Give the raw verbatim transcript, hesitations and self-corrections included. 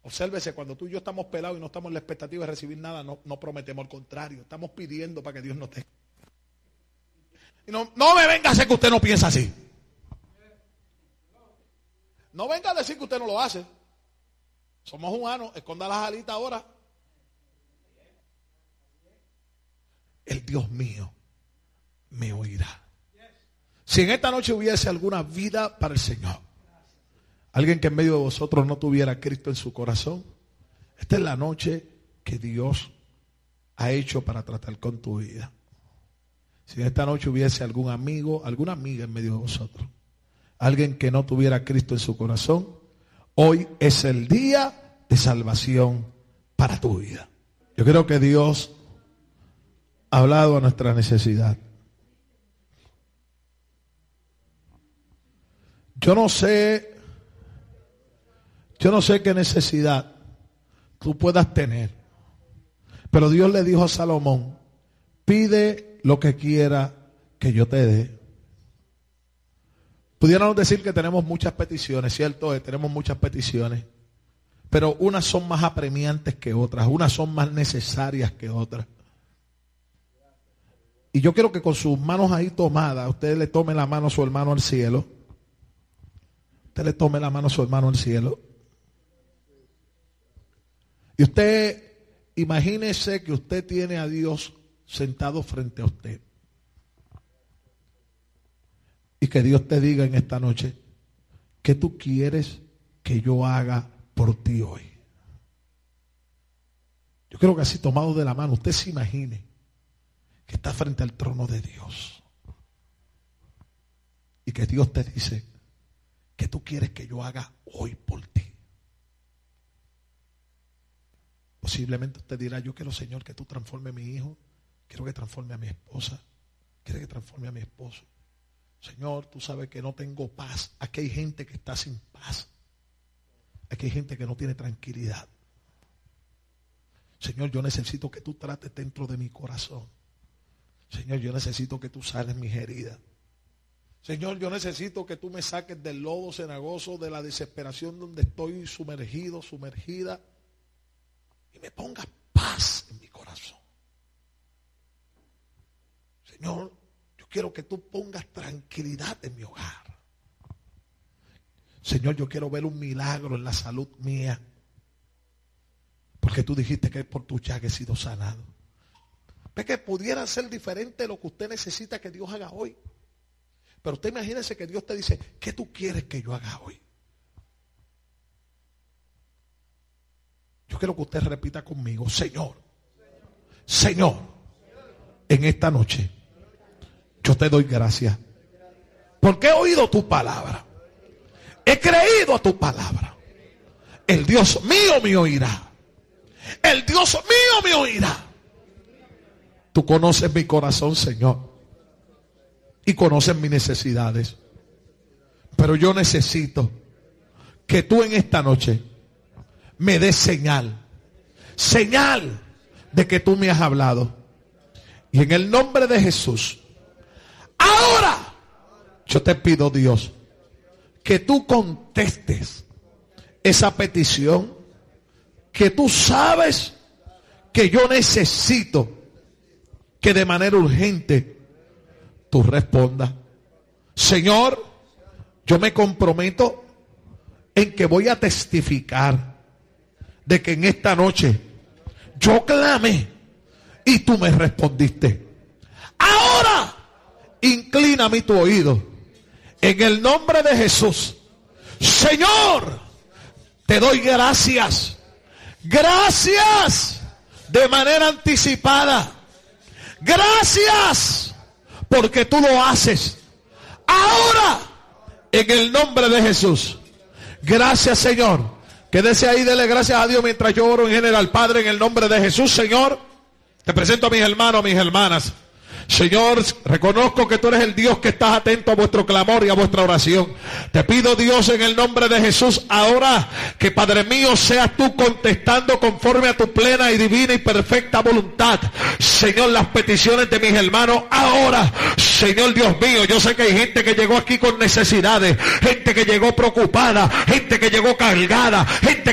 Obsérvese, cuando tú y yo estamos pelados y no estamos en la expectativa de recibir nada, no, no prometemos, al contrario, estamos pidiendo para que Dios nos dé. Y no, no me venga a decir que usted no piensa así. No venga a decir que usted no lo hace. Somos humanos, esconda las alitas ahora. El Dios mío me oirá. Si en esta noche hubiese alguna vida para el Señor, alguien que en medio de vosotros no tuviera a Cristo en su corazón, esta es la noche que Dios ha hecho para tratar con tu vida. Si en esta noche hubiese algún amigo, alguna amiga en medio de vosotros, alguien que no tuviera a Cristo en su corazón, hoy es el día de salvación para tu vida. Yo creo que Dios ha hablado a nuestra necesidad. Yo no sé, yo no sé qué necesidad tú puedas tener, pero Dios le dijo a Salomón, pide lo que quiera que yo te dé. Pudiéramos decir que tenemos muchas peticiones, ¿cierto? Tenemos muchas peticiones, pero unas son más apremiantes que otras, unas son más necesarias que otras. Y yo quiero que con sus manos ahí tomadas, usted le tome la mano a su hermano al cielo. Usted le tome la mano a su hermano al cielo. Y usted, imagínese que usted tiene a Dios sentado frente a usted. Y que Dios te diga en esta noche, ¿qué tú quieres que yo haga por ti hoy? Yo creo que así tomado de la mano, usted se imagine que está frente al trono de Dios. Y que Dios te dice, ¿qué tú quieres que yo haga hoy por ti? Posiblemente usted dirá, yo quiero, Señor, que tú transforme a mi hijo, quiero que transforme a mi esposa, quiero que transforme a mi esposo. Señor, tú sabes que no tengo paz. Aquí hay gente que está sin paz. Aquí hay gente que no tiene tranquilidad. Señor, yo necesito que tú trates dentro de mi corazón. Señor, yo necesito que tú sanes mis heridas. Señor, yo necesito que tú me saques del lodo cenagoso, de la desesperación donde estoy sumergido, sumergida, y me pongas paz en mi corazón. Señor, yo quiero que tú pongas tranquilidad en mi hogar. Señor, yo quiero ver un milagro en la salud mía, porque tú dijiste que por tu llaga he sido sanado. Ve que pudiera ser diferente lo que usted necesita que Dios haga hoy. Pero usted imagínese que Dios te dice, ¿qué tú quieres que yo haga hoy? Yo quiero que usted repita conmigo, Señor, Señor, en esta noche yo te doy gracias porque he oído tu palabra, he creído a tu palabra. El Dios mío me oirá, el Dios mío me oirá. Tú conoces mi corazón, Señor, y conoces mis necesidades. Pero yo necesito que tú en esta noche me des señal, señal de que tú me has hablado. Y en el nombre de Jesús, ahora yo te pido, Dios, que tú contestes esa petición que tú sabes que yo necesito que de manera urgente tú respondas. Señor, yo me comprometo en que voy a testificar de que en esta noche yo clamé y tú me respondiste. Ahora inclina mi tu oído en el nombre de Jesús. Señor, te doy gracias, gracias de manera anticipada. Gracias porque tú lo haces ahora en el nombre de Jesús. Gracias, Señor. Quédese ahí, dele gracias a Dios mientras yo oro en general. Padre, en el nombre de Jesús, Señor, te presento a mis hermanos, a mis hermanas. Señor, reconozco que tú eres el Dios que estás atento a vuestro clamor y a vuestra oración. Te pido, Dios, en el nombre de Jesús, ahora que, Padre mío, seas tú contestando conforme a tu plena y divina y perfecta voluntad, Señor, las peticiones de mis hermanos ahora. Señor Dios mío, yo sé que hay gente que llegó aquí con necesidades, gente que llegó preocupada, gente que llegó cargada, gente